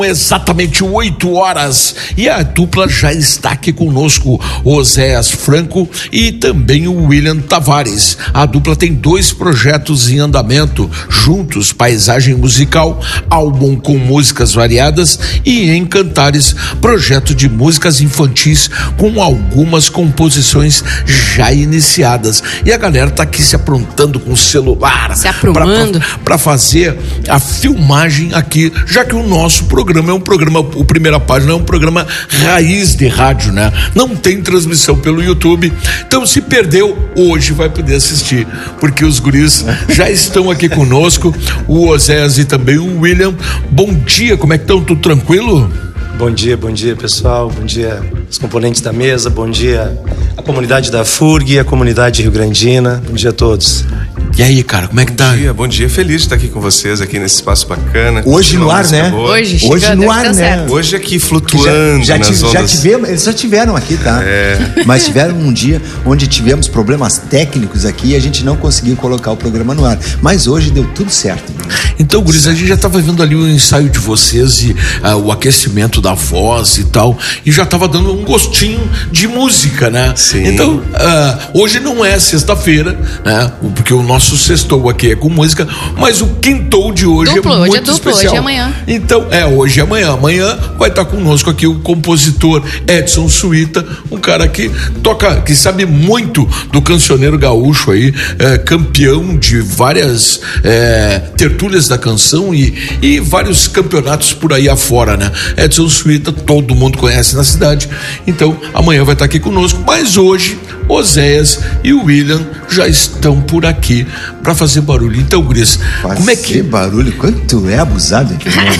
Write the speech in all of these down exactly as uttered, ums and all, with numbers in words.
Exatamente oito horas e a dupla já está aqui conosco, Oséias Franco e também o William Tavares. A dupla tem dois projetos em andamento juntos: Paisagem Musical, álbum com músicas variadas, e Encantares, projeto de músicas infantis com algumas composições já iniciadas. E a galera tá aqui se aprontando com o celular, se aprumando para fazer a filmagem aqui, já que o nosso programa é um programa, o Primeira Página é um programa raiz de rádio, né? Não tem transmissão pelo YouTube, então se perdeu, hoje vai poder assistir, porque os guris já estão aqui conosco, o Oséias e também o William. Bom dia, como é que estão? Tudo tranquilo? Bom dia, bom dia pessoal, bom dia os componentes da mesa, bom dia a comunidade da F U R G, a comunidade rio-grandina, bom dia a todos. E aí, cara, como é que tá? Bom dia, bom dia, feliz de estar aqui com vocês aqui nesse espaço bacana. Hoje no ar, né? Boa. Hoje, chegando, Hoje no ar, né? Certo. Hoje aqui flutuando já, já, nas tive, ondas. já tivemos, eles já tiveram aqui, tá? É. Mas tiveram um dia onde tivemos problemas técnicos aqui e a gente não conseguiu colocar o programa no ar. Mas hoje deu tudo certo. Então, guris, a gente já tava vendo ali o ensaio de vocês e uh, o aquecimento da voz e tal, e já tava dando um gostinho de música, né? Sim. Então, uh, hoje não é sexta-feira, né? Porque o nosso sextou aqui é com música, mas o quintou de hoje duplo, é muito hoje é duplo, especial. hoje é amanhã. Então, é, hoje é amanhã. Amanhã vai estar conosco aqui o compositor Edson Suíta, um cara que toca, que sabe muito do cancioneiro gaúcho aí, é, campeão de várias é, tertúlias da canção e, e vários campeonatos por aí afora, né? Edson Suíta, todo mundo conhece na cidade, então amanhã vai estar aqui conosco, mas hoje Oséias e o William já estão por aqui para fazer barulho. Então, Gris, como é que... barulho? Quanto é abusado aqui, né?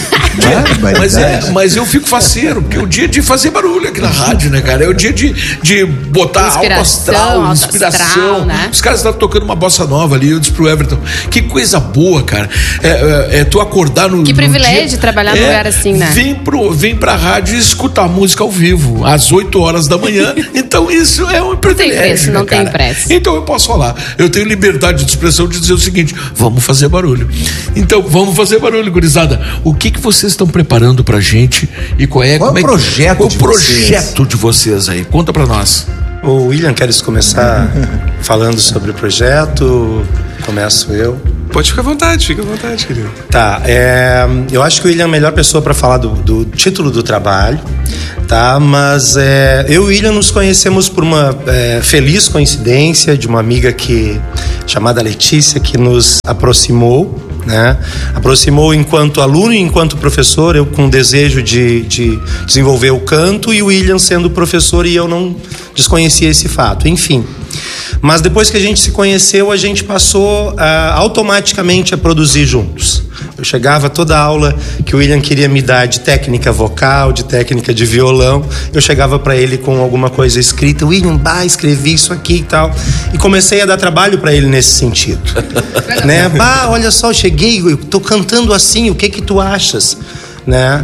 mas, é, mas eu fico faceiro, porque é o dia de fazer barulho aqui na rádio, né, cara? É o dia de, de botar alto astral, alto inspiração. astral, né? Os caras estavam tocando uma bossa nova ali, eu disse pro Everton, que coisa boa, cara. É, é, é tu acordar no Que no privilégio dia, trabalhar é, num lugar assim, né? Vem, pro, vem pra rádio e escutar música ao vivo, às oito horas da manhã. Então isso é um privilégio. Não tem preço, não tem preço. Então eu posso falar, eu tenho liberdade de expressão de dizer o seguinte: vamos fazer barulho. Então vamos fazer barulho, gurizada. O que que vocês estão preparando pra gente e qual é, qual como é o projeto, qual de, projeto vocês? de vocês aí? Conta pra nós. O William, queres começar falando sobre o projeto? Começo eu. Pode ficar à vontade, fica à vontade, querido. Tá, é, eu acho que o William é a melhor pessoa para falar do, do título do trabalho, tá? Mas é, eu e o William nos conhecemos por uma é, feliz coincidência de uma amiga que, chamada Letícia, que nos aproximou, né? Aproximou enquanto aluno e enquanto professor, eu com desejo de, de desenvolver o canto e o William sendo professor, e eu não desconhecia esse fato, enfim. Mas depois que a gente se conheceu, a gente passou uh, automaticamente a produzir juntos. Eu chegava toda a aula que o William queria me dar de técnica vocal, de técnica de violão, eu chegava para ele com alguma coisa escrita: William, bah, escrevi isso aqui e tal. E comecei a dar trabalho para ele nesse sentido. né? Bah, olha só, eu cheguei, eu tô cantando assim, o que que tu achas? Né?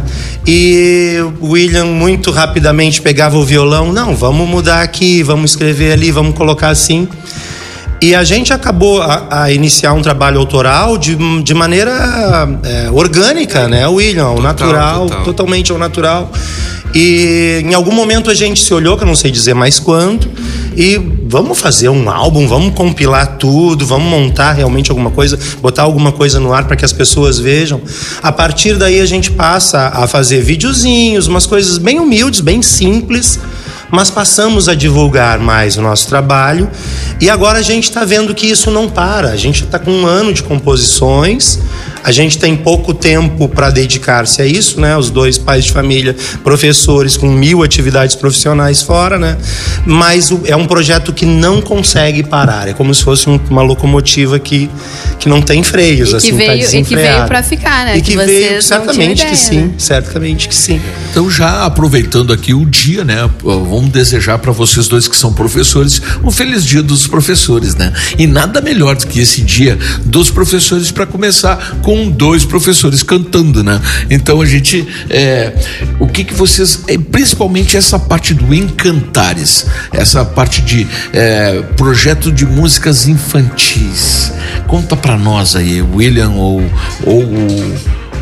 E o William muito rapidamente pegava o violão: não, vamos mudar aqui, vamos escrever ali, vamos colocar assim. E a gente acabou a, a iniciar um trabalho autoral de, de maneira é, orgânica, né, William? Ao natural, total. Totalmente ao natural. E em algum momento a gente se olhou, que eu não sei dizer mais quando, e vamos fazer um álbum, vamos compilar tudo, vamos montar realmente alguma coisa, botar alguma coisa no ar para que as pessoas vejam. A partir daí a gente passa a fazer videozinhos, umas coisas bem humildes, bem simples, mas passamos a divulgar mais o nosso trabalho. E agora a gente está vendo que isso não para. A gente está com um ano de composições, a gente tem pouco tempo para dedicar-se a isso, né? Os dois pais de família, professores com mil atividades profissionais fora, né? Mas é um projeto que não consegue parar. É como se fosse um, uma locomotiva que, que não tem freios, e assim, veio, tá desenfreada. E que veio para ficar, né? E que, que veio, certamente ideia, que sim, né? certamente que sim. Então, já aproveitando aqui o dia, né? Vamos desejar para vocês dois que são professores um feliz dia dos professores, né? E nada melhor do que esse dia dos professores para começar com dois professores cantando, né? Então a gente, é, o que que vocês, é, principalmente essa parte do Encantares, essa parte de é, projeto de músicas infantis, conta para nós aí, William ou, ou o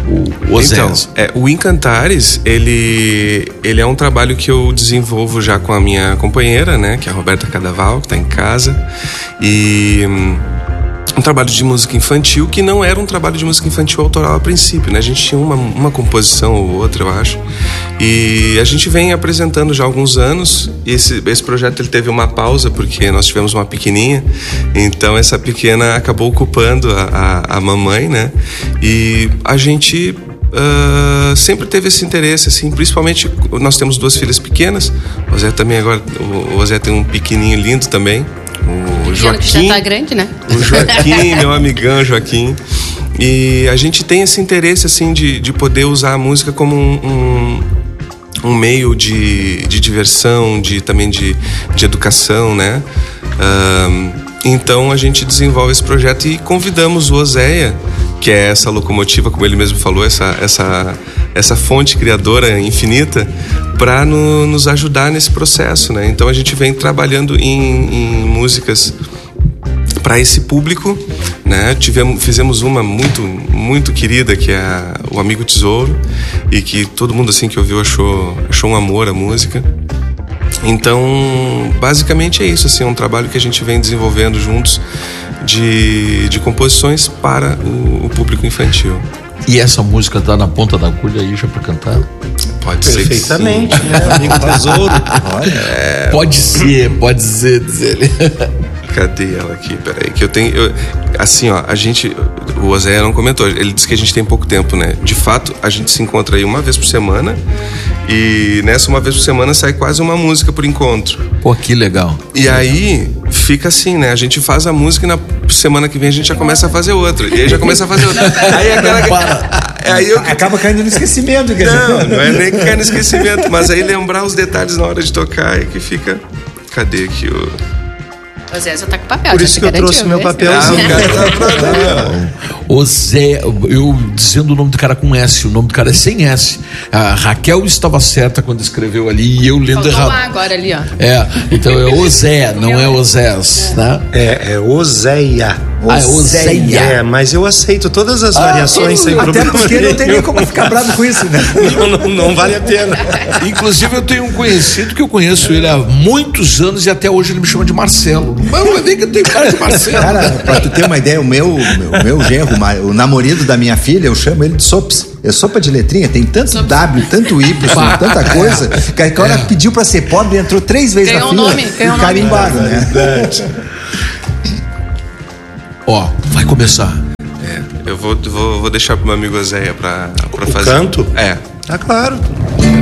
o Oséias? Então, é, o Encantares, ele, ele é um trabalho que eu desenvolvo já com a minha companheira, né? Que é a Roberta Cadaval, que está em casa. E... um trabalho de música infantil que não era um trabalho de música infantil autoral a princípio, né? A gente tinha uma, uma composição ou outra, eu acho. E a gente vem apresentando já há alguns anos. E esse, esse projeto ele teve uma pausa porque nós tivemos uma pequenininha. Então essa pequena acabou ocupando a, a, a mamãe, né? E a gente uh, sempre teve esse interesse, assim. Principalmente, nós temos duas filhas pequenas. O Zé também agora... O, o Zé tem um pequenininho lindo também. O Joaquim, já tá grande, né? O Joaquim, meu amigão Joaquim. E a gente tem esse interesse, assim, de, de poder usar a música como um, um, um meio de, de diversão, de, também de, de educação, né? Um, então a gente desenvolve esse projeto e convidamos o Oséia, que é essa locomotiva, como ele mesmo falou, essa, essa, essa fonte criadora infinita, para no, nos ajudar nesse processo, né? Então a gente vem trabalhando em, em músicas para esse público, né? Tivemos, fizemos uma muito, muito querida, que é o Amigo Tesouro, e que todo mundo assim que ouviu achou, achou um amor à música. Então, basicamente é isso, assim, é um trabalho que a gente vem desenvolvendo juntos de, de composições para o, o público infantil. E essa música tá na ponta da agulha aí já pra cantar? Pode ser. Perfeitamente, né? Amigo Tesouro. Olha, É... Pode ser, pode ser, diz ele. Cadê ela aqui? Peraí, que eu tenho... Eu, assim, ó, a gente... O Oséia não comentou, ele disse que a gente tem pouco tempo, né? De fato, a gente se encontra aí uma vez por semana e nessa uma vez por semana sai quase uma música por encontro. Pô, que legal. E aí, fica assim, né? A gente faz a música e na semana que vem a gente já começa a fazer outra. E aí já começa a fazer outra. Aí aquela... Aí eu... acaba caindo no esquecimento. Quer dizer. Não, não é nem que cai no esquecimento, mas aí lembrar os detalhes na hora de tocar é que fica... Cadê aqui o... O Zé só tá com papel. Por isso que eu trouxe meu papelzinho. O Zé, eu dizendo o nome do cara com S, o nome do cara é sem S. A Raquel estava certa quando escreveu ali e eu lendo Faltou errado. lá agora ali, ó. É, então é Ozé, não é Osés, né? É, é Oséia. Ah, é Oséia. É, mas eu aceito todas as variações sem Até problema. porque não tem nem como ficar bravo com isso, né? Não, não, não vale a pena. Inclusive eu tenho um conhecido que eu conheço ele há muitos anos e até hoje ele me chama de Marcelo. Mas vai ver que eu tenho cara de Marcelo. Cara, pra tu ter uma ideia, o meu, meu, meu genro, o namorado da minha filha, eu chamo ele de Sops. É sopa de letrinha, tem tanto Sops. W, tanto Y, tanta coisa, que a hora é. pediu pra ser pobre, entrou três vezes ganhou na fila. Um nome, e carimbaram, né? Ó, vai começar. É, eu vou, vou, vou deixar pro meu amigo Oséia pra, pra o fazer. Canto? É. Tá claro.